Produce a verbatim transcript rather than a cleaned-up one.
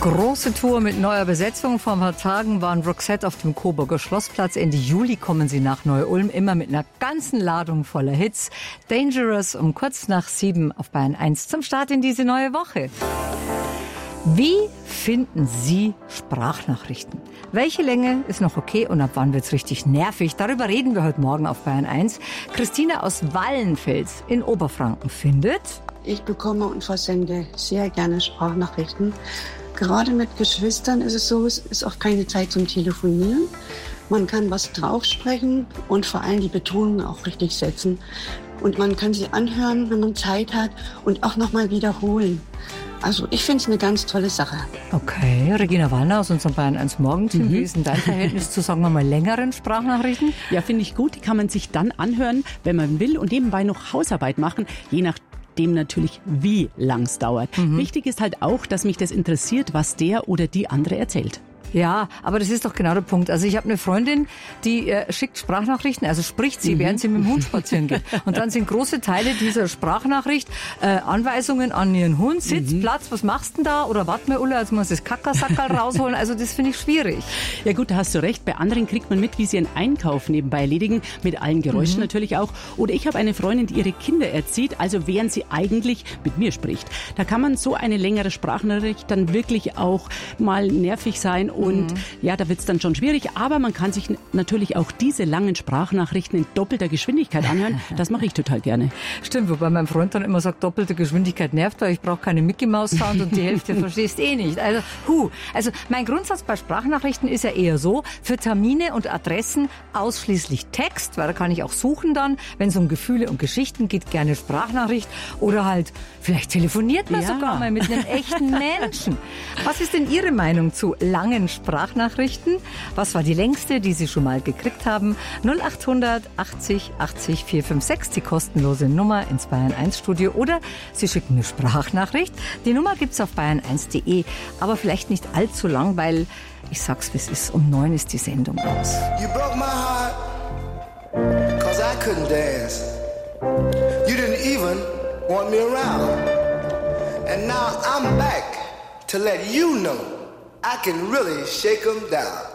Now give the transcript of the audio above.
Große Tour mit neuer Besetzung. Vor ein paar Tagen waren Roxette auf dem Coburger Schlossplatz. Ende Juli kommen sie nach Neu-Ulm, immer mit einer ganzen Ladung voller Hits. Dangerous um kurz nach sieben auf Bayern eins zum Start in diese neue Woche. Wie finden Sie Sprachnachrichten? Welche Länge ist noch okay und ab wann wird's richtig nervig? Darüber reden wir heute Morgen auf Bayern eins. Christina aus Wallenfels in Oberfranken findet: Ich bekomme und versende sehr gerne Sprachnachrichten. Gerade mit Geschwistern ist es so, es ist auch keine Zeit zum Telefonieren. Man kann was draufsprechen und vor allem die Betonung auch richtig setzen. Und man kann sie anhören, wenn man Zeit hat, und auch nochmal wiederholen. Also ich finde es eine ganz tolle Sache. Okay, Regina Wallner aus unserem Bayern eins Morgenteam. Mhm. Wie ist denn dein Verhältnis zu, sagen wir mal, längeren Sprachnachrichten? Ja, finde ich gut. Die kann man sich dann anhören, wenn man will, und nebenbei noch Hausarbeit machen, je nach dem natürlich, wie lang es dauert. Mhm. Wichtig ist halt auch, dass mich das interessiert, was der oder die andere erzählt. Ja, aber das ist doch genau der Punkt. Also ich habe eine Freundin, die äh, schickt Sprachnachrichten, also spricht sie, mhm. während sie mit dem Hund spazieren geht. Und dann sind große Teile dieser Sprachnachricht äh, Anweisungen an ihren Hund. Sitz, mhm. Platz, was machst du denn da? Oder warte mal, Ulla, jetzt muss ich das Kackersackerl rausholen. Also das finde ich schwierig. Ja gut, da hast du recht. Bei anderen kriegt man mit, wie sie einen Einkauf nebenbei erledigen, mit allen Geräuschen mhm. natürlich auch. Oder ich habe eine Freundin, die ihre Kinder erzieht, also während sie eigentlich mit mir spricht. Da kann man so eine längere Sprachnachricht dann wirklich auch mal nervig sein. Und mhm. ja, da wird es dann schon schwierig. Aber man kann sich natürlich auch diese langen Sprachnachrichten in doppelter Geschwindigkeit anhören. Das mache ich total gerne. Stimmt, wobei mein Freund dann immer sagt, doppelte Geschwindigkeit nervt, weil ich brauche keine Mickey-Maus-Sound und die Hälfte verstehst eh nicht. Also, hu. Also mein Grundsatz bei Sprachnachrichten ist ja eher so: für Termine und Adressen ausschließlich Text, weil da kann ich auch suchen dann. Wenn es um Gefühle und Geschichten geht, gerne Sprachnachricht. Oder halt, vielleicht telefoniert man ja. sogar mal mit einem echten Menschen. Was ist denn Ihre Meinung zu langen Sprachnachrichten? Was war die längste, die Sie schon mal gekriegt haben? null acht hundert achtzig achtzig vier fünf sechs, die kostenlose Nummer ins Bayern eins Studio. Oder Sie schicken eine Sprachnachricht. Die Nummer gibt's auf bayern eins punkt de, aber vielleicht nicht allzu lang, weil, ich sag's wie es ist, um neun ist die Sendung aus. You broke my heart, cause I couldn't dance. You didn't even want me around. And now I'm back to let you know I can really shake 'em down.